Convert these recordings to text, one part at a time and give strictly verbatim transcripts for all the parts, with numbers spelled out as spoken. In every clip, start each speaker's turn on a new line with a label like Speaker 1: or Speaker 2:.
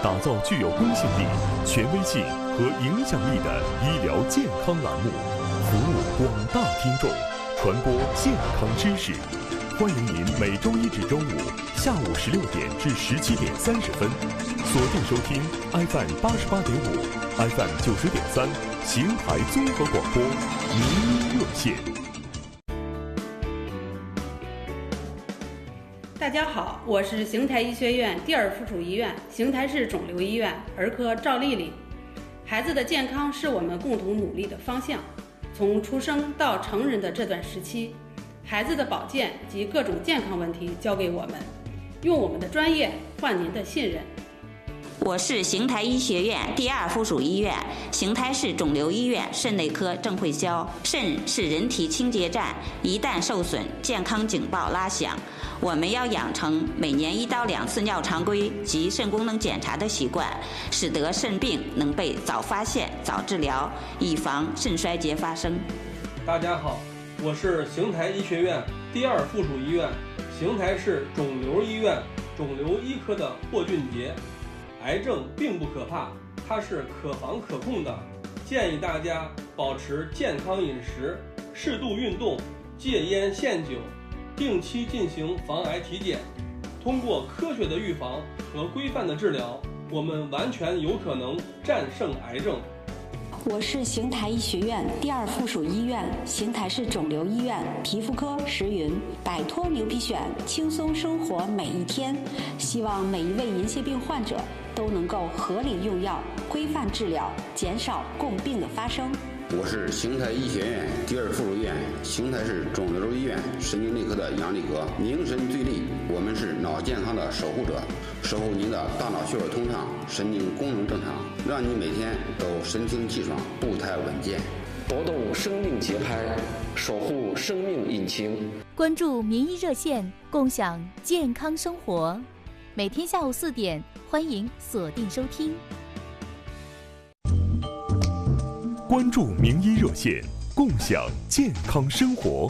Speaker 1: 打造具有公信力、权威性和影响力的医疗健康栏目，服务广大听众，传播健康知识。欢迎您每周一至周五下午十六点至十七点三十分，锁定收听 F M 八十八点五、F M 九十点三邢台综合广播名医热线。
Speaker 2: 大家好，我是邢台医学院第二附属医院邢台市肿瘤医院儿科赵丽丽。孩子的健康是我们共同努力的方向。从出生到成人的这段时期，孩子的保健及各种健康问题交给我们，用我们的专业换您的信任。
Speaker 3: 我是邢台医学院第二附属医院邢台市肿瘤医院肾内科郑慧霄。肾是人体清洁站，一旦受损，健康警报拉响。我们要养成每年一到两次尿常规及肾功能检查的习惯，使得肾病能被早发现、早治疗，以防肾衰竭发生。
Speaker 4: 大家好，我是邢台医学院第二附属医院邢台市肿瘤医院肿瘤医科的霍俊杰。癌症并不可怕，它是可防可控的，建议大家保持健康饮食，适度运动，戒烟限酒，定期进行防癌体检。通过科学的预防和规范的治疗，我们完全有可能战胜癌症。
Speaker 5: 我是邢台医学院第二附属医院邢台市肿瘤医院皮肤科石云。摆脱牛皮癣，轻松生活每一天。希望每一位银屑病患者都能够合理用药，规范治疗，减少共病的发生。
Speaker 6: 我是邢台医学院第二附属医院邢台市肿瘤医院神经内科的杨立革。凝神聚力，我们是脑健康的守护者，守护您的大脑血管通畅，神经功能正常，让你每天都神清气爽，步态稳健。
Speaker 7: 拨动生命节拍，守护生命引擎。
Speaker 8: 关注民医热线，共享健康生活。每天下午四点，欢迎锁定收听。
Speaker 1: 关注名医热线，共享健康生活。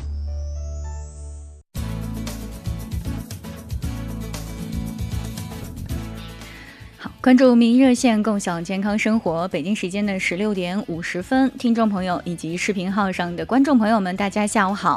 Speaker 9: 好，关注名医热线，共享健康生活。北京时间的十六点五十分，听众朋友以及视频号上的观众朋友们，大家下午好。